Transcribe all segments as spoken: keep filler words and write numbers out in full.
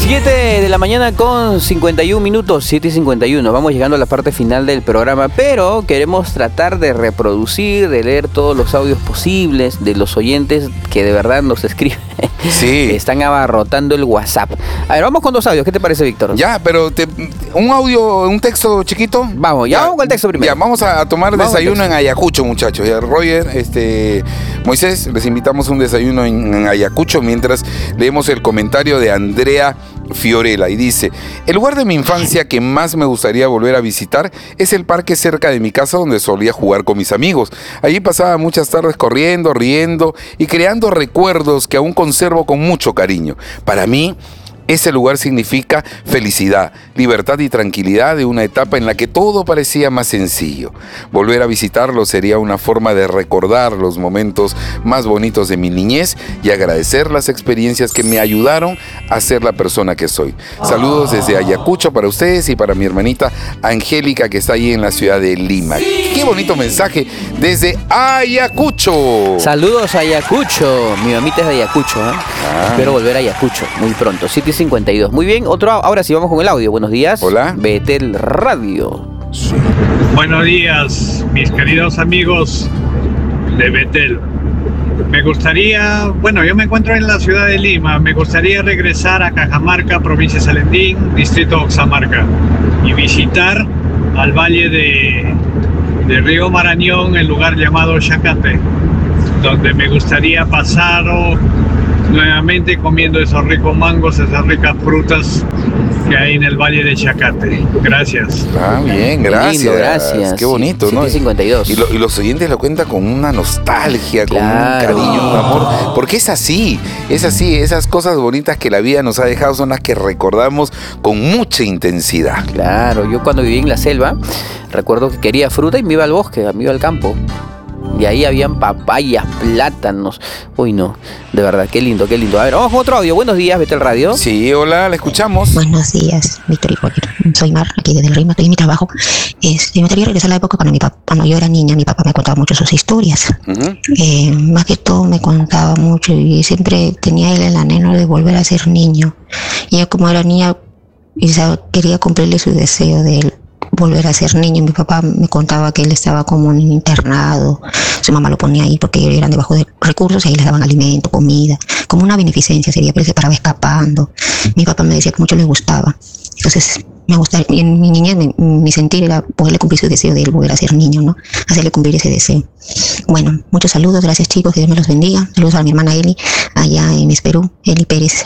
siete de la mañana con cincuenta y un minutos, siete y cincuenta y uno. Vamos llegando a la parte final del programa, pero queremos tratar de reproducir, de leer todos los audios posibles de los oyentes que de verdad nos escriben. Sí. Están abarrotando el WhatsApp. A ver, vamos con dos audios. ¿Qué te parece, Víctor? Ya, pero te, un audio, un texto chiquito. Vamos, ya, ya vamos con el texto primero. Ya, vamos a tomar vamos desayuno en Ayacucho, muchachos. Ya, Roger, este, Moisés, les invitamos un desayuno en, en Ayacucho mientras leemos el comentario de Andrea Fiorella y dice: el lugar de mi infancia que más me gustaría volver a visitar es el parque cerca de mi casa donde solía jugar con mis amigos. Allí pasaba muchas tardes corriendo, riendo y creando recuerdos que aún conservo con mucho cariño. Para mí, ese lugar significa felicidad, libertad y tranquilidad de una etapa en la que todo parecía más sencillo. Volver a visitarlo sería una forma de recordar los momentos más bonitos de mi niñez y agradecer las experiencias que me ayudaron a ser la persona que soy. Saludos desde Ayacucho para ustedes y para mi hermanita Angélica, que está ahí en la ciudad de Lima. Qué bonito mensaje desde Ayacucho. Saludos a Ayacucho. Mi mamita es de Ayacucho, ¿eh? Ah. Espero volver a Ayacucho muy pronto. siete y cincuenta y dos. Muy bien, otro, ahora sí vamos con el audio. Buenos días. Hola. Betel Radio. Sí. Buenos días, mis queridos amigos de Betel. Me gustaría, bueno, yo me encuentro en la ciudad de Lima, me gustaría regresar a Cajamarca, provincia de Salendín, distrito Oxamarca, y visitar al valle de, de Río Marañón, el lugar llamado Chacate, donde me gustaría pasar o, nuevamente comiendo esos ricos mangos, esas ricas frutas que hay en el valle de Chacate. Gracias. Ah, bien, gracias. Lindo, gracias. Qué bonito, ¿no? siete cincuenta y dos. Y, lo, y los oyentes lo cuentan con una nostalgia, Claro. con un cariño, un amor. Porque es así, es así. Esas cosas bonitas que la vida nos ha dejado son las que recordamos con mucha intensidad. Claro, yo cuando viví en la selva, recuerdo que quería fruta y me iba al bosque, me iba al campo. Y ahí habían papayas, plátanos. Uy, no, de verdad, qué lindo, qué lindo. A ver, vamos con otro audio. Buenos días, Betel Radio. Sí, hola, la escuchamos. Buenos días, Víctor y Roger. Soy Mar, aquí desde el Rima, estoy en mi trabajo. Este, me gustaría regresar a la época cuando, mi papá, cuando yo era niña, mi papá me contaba mucho sus historias. Uh-huh. Eh, más que todo me contaba mucho y siempre tenía él el anhelo de volver a ser niño. Y yo como era niña, quería cumplirle su deseo de él. Volver a ser niño. Mi papá me contaba que él estaba como en un internado, su mamá lo ponía ahí porque eran de bajos recursos y ahí les daban alimento, comida, como una beneficencia sería, pero él se paraba escapando. Mi papá me decía que mucho le gustaba, entonces me gustaba, y en mi niñez mi, mi sentir era poderle cumplir su deseo de él volver a ser niño, ¿no? Hacerle cumplir ese deseo. Bueno, muchos saludos, gracias chicos, que Dios me los bendiga. Saludos a mi hermana Eli, allá en Perú, Eli Pérez.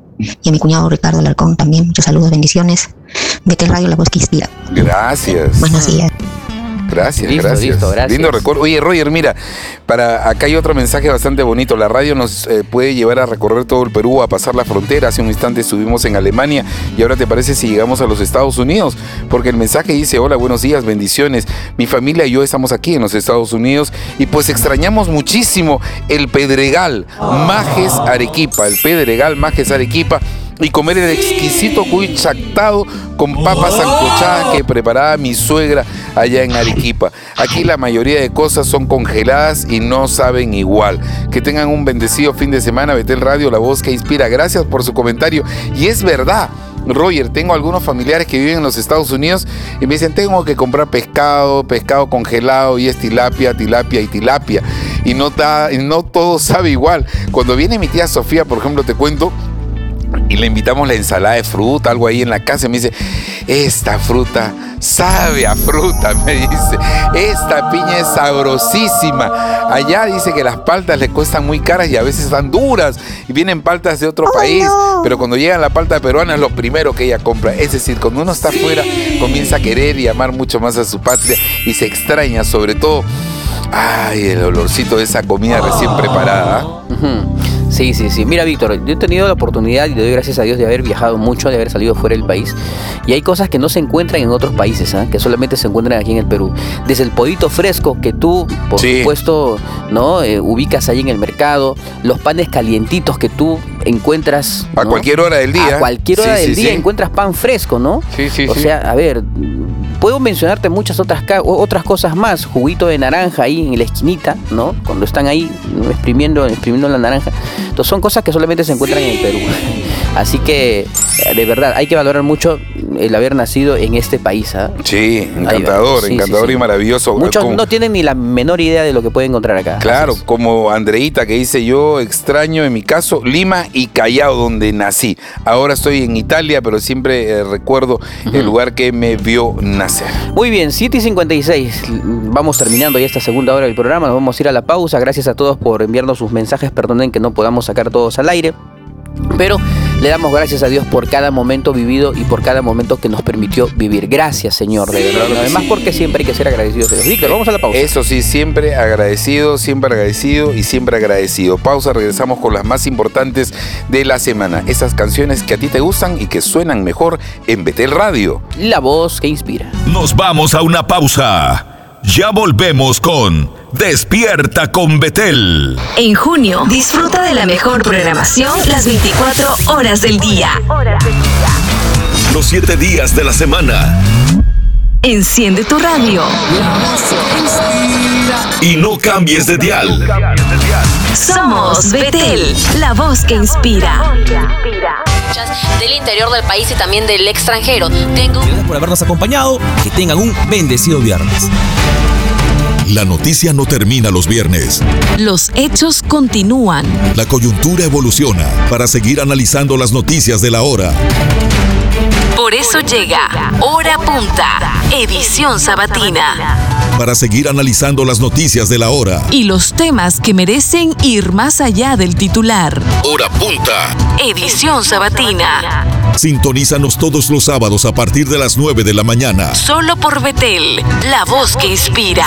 Y a mi cuñado Ricardo Alarcón también, muchos saludos, bendiciones. Betel Radio, la voz que inspira. Gracias. Buenos días. Gracias, Listo, gracias. listo, gracias. Lindo recuerdo. Oye, Roger, mira, para acá hay otro mensaje bastante bonito. La radio nos eh, puede llevar a recorrer todo el Perú, a pasar la frontera. Hace un instante estuvimos en Alemania y ahora te parece si llegamos a los Estados Unidos, porque el mensaje dice: hola, buenos días, bendiciones. Mi familia y yo estamos aquí en los Estados Unidos y pues extrañamos muchísimo el Pedregal, Majes Arequipa, el Pedregal, Majes Arequipa. Y comer el exquisito cuy chactado con papas sancochadas que preparaba mi suegra allá en Arequipa. Aquí la mayoría de cosas son congeladas y no saben igual. Que tengan un bendecido fin de semana. Betel Radio, la voz que inspira. Gracias por su comentario. Y es verdad, Roger, tengo algunos familiares que viven en los Estados Unidos y me dicen: tengo que comprar pescado, pescado congelado, y es tilapia, tilapia y tilapia. Y no, ta, y no todo sabe igual. Cuando viene mi tía Sofía, por ejemplo, te cuento, y le invitamos la ensalada de fruta, algo ahí en la casa, y me dice: esta fruta sabe a fruta, me dice, esta piña es sabrosísima. Allá dice que las paltas le cuestan muy caras y a veces están duras, y vienen paltas de otro oh, país, no. Pero cuando llega la palta peruana es lo primero que ella compra. Es decir, cuando uno está afuera, comienza a querer y amar mucho más a su patria y se extraña sobre todo, ay, el olorcito de esa comida recién preparada. Uh-huh. Sí, sí, sí. Mira, Víctor, yo he tenido la oportunidad, y le doy gracias a Dios, de haber viajado mucho, de haber salido fuera del país. Y hay cosas que no se encuentran en otros países, ¿eh? Que solamente se encuentran aquí en el Perú. Desde el pollito fresco que tú, por sí. supuesto, ¿no? Eh, ubicas ahí en el mercado. Los panes calientitos que tú encuentras, ¿no? A cualquier hora del día. A cualquier hora sí, del sí, día sí. encuentras pan fresco, ¿no? Sí, sí, o sí. O sea, a ver, puedo mencionarte muchas otras, otras cosas más. Juguito de naranja ahí en la esquinita, ¿no? Cuando están ahí, ¿no? exprimiendo, exprimiendo la naranja. Entonces son cosas que solamente se encuentran sí. en el Perú. Así que, de verdad, hay que valorar mucho el haber nacido en este país. ¿eh? Sí, encantador, sí, encantador sí, sí. y maravilloso. Muchos como, no tienen ni la menor idea de lo que pueden encontrar acá. Claro, como Andreita que dice, yo extraño en mi caso Lima y Callao, donde nací. Ahora estoy en Italia, pero siempre eh, recuerdo uh-huh. el lugar que me vio nacer. Muy bien, siete y cincuenta y seis. Vamos terminando ya esta segunda hora del programa. Nos vamos a ir a la pausa. Gracias a todos por enviarnos sus mensajes. Perdonen que no podamos sacar todos al aire. Pero le damos gracias a Dios por cada momento vivido y por cada momento que nos permitió vivir. Gracias, Señor, de verdad. Sí, Además, sí. porque siempre hay que ser agradecidos de Dios. Víctor, vamos a la pausa. Eso sí, siempre agradecido, siempre agradecido y siempre agradecido. Pausa, regresamos con las más importantes de la semana. Esas canciones que a ti te gustan y que suenan mejor en Betel Radio. La voz que inspira. Nos vamos a una pausa. Ya volvemos con Despierta con Betel. En junio, disfruta de la mejor programación las veinticuatro horas del día. Los siete días de la semana. Enciende tu radio. Y no cambies de dial. Somos Betel, la voz que inspira. Del interior del país y también del extranjero. Tengo... Gracias por habernos acompañado. Que tengan un bendecido viernes. La noticia no termina los viernes. Los hechos continúan. La coyuntura evoluciona para seguir analizando las noticias de la hora. Por eso llega Hora Punta, edición sabatina. Para seguir analizando las noticias de la hora. Y los temas que merecen ir más allá del titular. Hora Punta, edición sabatina. Sintonízanos todos los sábados a partir de las nueve de la mañana. Solo por Betel, la voz que inspira.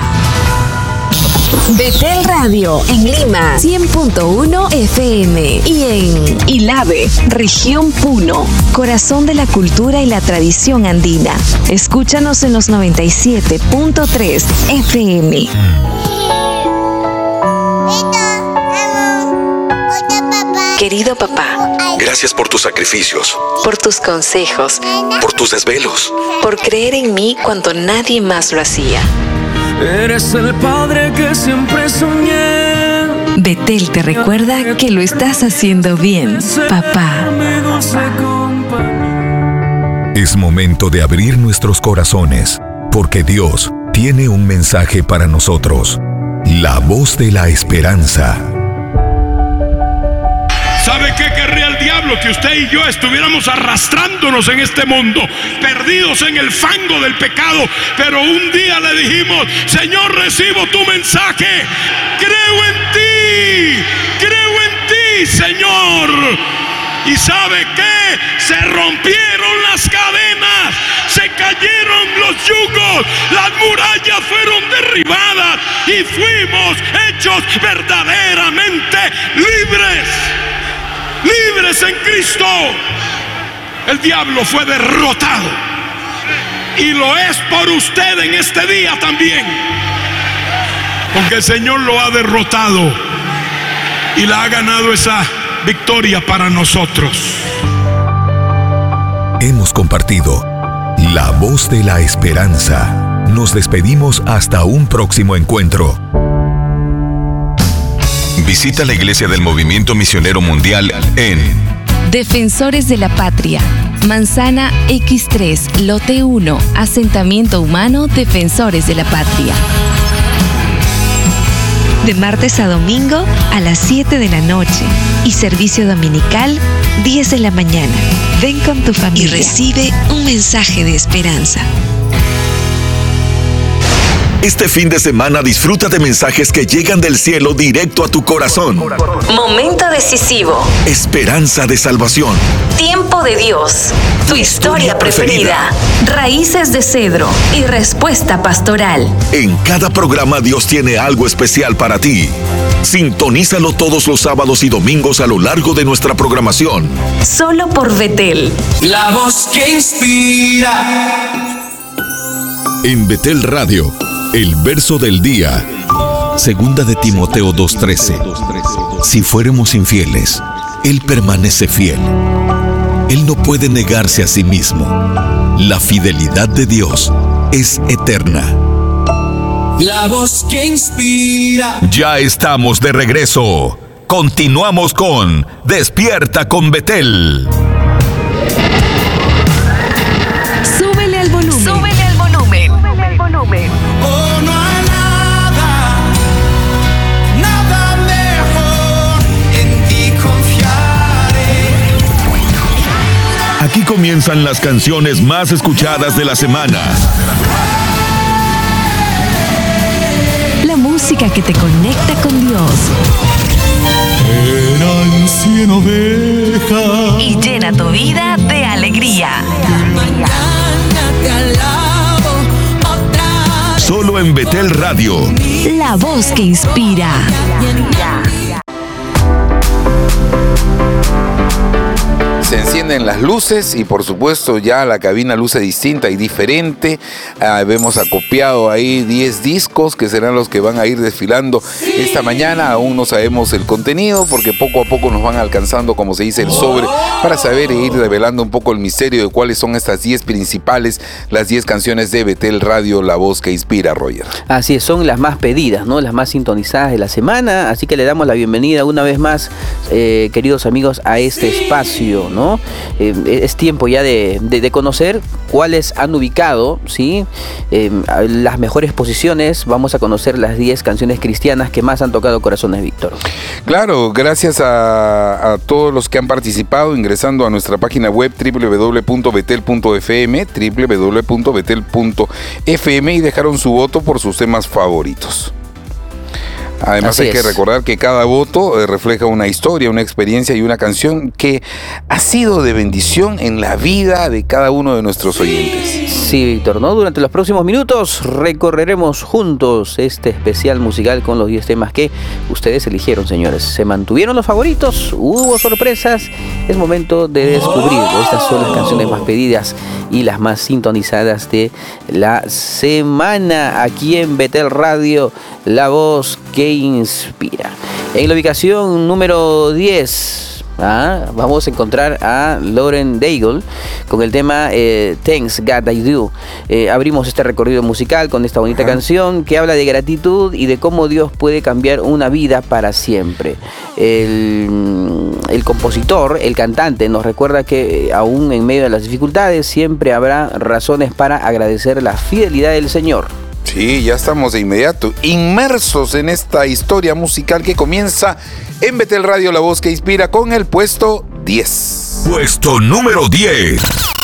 Betel Radio en Lima, cien punto uno F M. Y en Ilave, región Puno, corazón de la cultura y la tradición andina. Escúchanos en los noventa y siete punto tres F M. Querido papá, gracias por tus sacrificios, por tus consejos, por tus desvelos, por creer en mí cuando nadie más lo hacía. Eres el padre que siempre soñé. Betel te recuerda que lo estás haciendo bien, papá. Es momento de abrir nuestros corazones, porque Dios tiene un mensaje para nosotros. La voz de la esperanza. ¿Sabe qué querría el diablo? Que usted y yo estuviéramos arrastrándonos en este mundo, perdidos en el fango del pecado. Pero un día le dijimos: Señor, recibo tu mensaje. Creo en ti, creo en ti, Señor. ¿Y sabe qué? Se rompieron las cadenas, se cayeron los yugos, las murallas fueron derribadas y fuimos hechos verdaderamente libres. Libres en Cristo. El diablo fue derrotado y lo es por usted en este día también, porque el Señor lo ha derrotado y la ha ganado esa victoria para nosotros. Hemos compartido la voz de la esperanza. Nos despedimos hasta un próximo encuentro. Visita la iglesia del Movimiento Misionero Mundial en Defensores de la Patria, Manzana equis tres, Lote uno, Asentamiento Humano Defensores de la Patria. De martes a domingo a las siete de la noche y servicio dominical diez de la mañana. Ven con tu familia y recibe un mensaje de esperanza. Este fin de semana disfruta de mensajes que llegan del cielo directo a tu corazón. Momento decisivo. Esperanza de salvación. Tiempo de Dios. Tu historia preferida. Raíces de cedro y respuesta pastoral. En cada programa Dios tiene algo especial para ti. Sintonízalo todos los sábados y domingos a lo largo de nuestra programación. Solo por Betel. La voz que inspira. En Betel Radio, el verso del día. Segunda de Timoteo dos trece. Si fuéramos infieles, Él permanece fiel. Él no puede negarse a sí mismo. La fidelidad de Dios es eterna. La voz que inspira. Ya estamos de regreso Continuamos con Despierta con Betel. Súbele al volumen. Súbele al volumen. Súbele al volumen. Oh, no hay nada, nada mejor, en ti confiaré. Aquí comienzan las canciones más escuchadas de la semana. La música que te conecta con Dios. Eran cien ovejas Y llena tu vida de alegría. mañana te alabo otra vez. Solo en Betel Radio. La voz que inspira. Se encienden las luces y por supuesto ya la cabina luce distinta y diferente. Ah, vemos acopiado ahí diez discos que serán los que van a ir desfilando esta mañana. Aún no sabemos el contenido porque poco a poco nos van alcanzando, como se dice, el sobre para saber e ir revelando un poco el misterio de cuáles son estas diez principales, las diez canciones de Betel Radio, la voz que inspira, Roger. Así es, son las más pedidas, ¿no? Las más sintonizadas de la semana, así que le damos la bienvenida una vez más, eh, queridos amigos, a este espacio, ¿no? Eh, es tiempo ya de, de, de conocer cuáles han ubicado, ¿sí? Eh, las mejores posiciones. Vamos a conocer las diez canciones cristianas que más han tocado corazones, Víctor. Claro, gracias a, a todos los que han participado ingresando a nuestra página web doble u doble u doble u punto betel punto efe eme, doble u doble u doble u punto betel punto efe eme y dejaron su voto por sus temas favoritos. Además Así hay que es. recordar que cada voto eh, refleja una historia, una experiencia y una canción que ha sido de bendición en la vida de cada uno de nuestros oyentes. Sí, Víctor, ¿no? Durante los próximos minutos recorreremos juntos este especial musical con los diez temas que ustedes eligieron, señores. ¿Se mantuvieron los favoritos? ¿Hubo sorpresas? Es momento de descubrirlo. Estas son las canciones más pedidas y las más sintonizadas de la semana aquí en Betel Radio, la voz que inspira. En la ubicación número diez, ¿ah? vamos a encontrar a Lauren Daigle con el tema eh, Thanks God I Do. Eh, abrimos este recorrido musical con esta bonita Ajá. canción que habla de gratitud y de cómo Dios puede cambiar una vida para siempre. El, el compositor, el cantante, nos recuerda que eh, aún en medio de las dificultades siempre habrá razones para agradecer la fidelidad del Señor. Sí, ya estamos de inmediato inmersos en esta historia musical que comienza en Betel Radio, la voz que inspira, con el puesto diez. Puesto número diez.